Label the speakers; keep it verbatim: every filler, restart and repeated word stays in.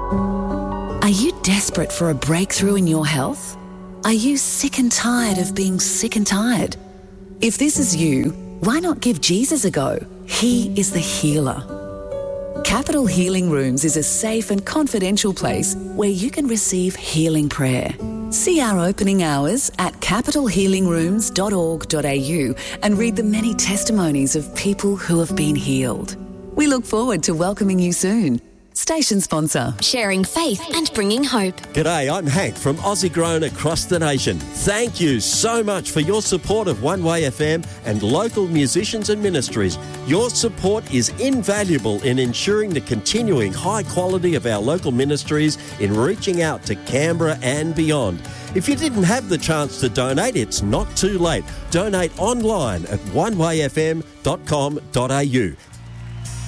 Speaker 1: Are you desperate for a breakthrough in your health? Are you sick and tired of being sick and tired? If this is you, why not give Jesus a go? He is the healer. Capital Healing Rooms is a safe and confidential place where you can receive healing prayer. See our opening hours at capital healing rooms dot org dot a u and read the many testimonies of people who have been healed. We look forward to welcoming you soon. Station sponsor.
Speaker 2: Sharing faith and bringing hope.
Speaker 3: G'day, I'm Hank from Aussie Grown across the nation. Thank you so much for your support of One Way F M and local musicians and ministries. Your support is invaluable in ensuring the continuing high quality of our local ministries in reaching out to Canberra and beyond. If you didn't have the chance to donate, it's not too late. Donate online at one way f m dot com dot a u.